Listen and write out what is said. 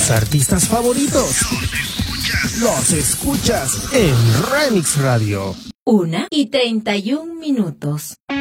tus artistas favoritos los escuchas en Remix Radio. 1:31.